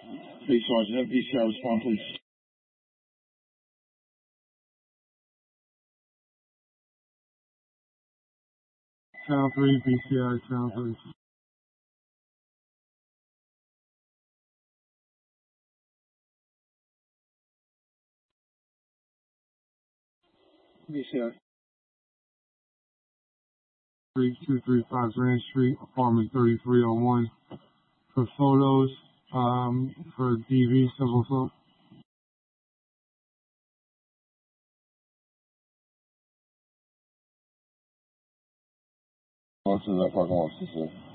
Hey, Sergeant, have VCI respond, please. Channel 3, VCI, Channel 3. VCI. 3235 Grand Street, apartment 3301. For photos, for DV, civil assault. What's in that parking lot, sir?